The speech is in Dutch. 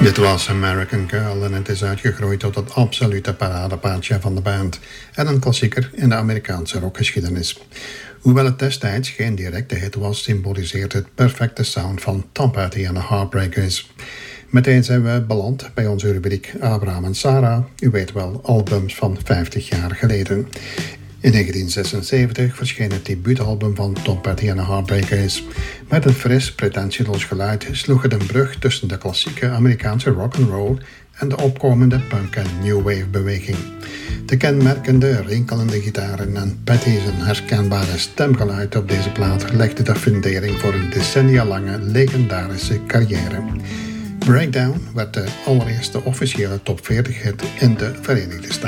Dit was American Girl en het is uitgegroeid tot het absolute paradepaardje van de band en een klassieker in de Amerikaanse rockgeschiedenis. Hoewel het destijds geen directe hit was, symboliseert het perfecte sound van Tom Petty en de Heartbreakers. Meteen zijn we beland bij onze rubriek Abraham en Sarah, u weet wel, albums van 50 jaar geleden. In 1976 verscheen het debuutalbum van Tom Petty en de Heartbreakers. Met een fris, pretentieloos geluid sloeg het een brug tussen de klassieke Amerikaanse rock'n'roll en de opkomende punk- en new wave beweging. De kenmerkende, rinkelende gitaren en Petty's herkenbare stemgeluid op deze plaat legde de fundering voor een decennia lange legendarische carrière. Breakdown werd de allereerste officiële top 40 hit in de Verenigde Staten.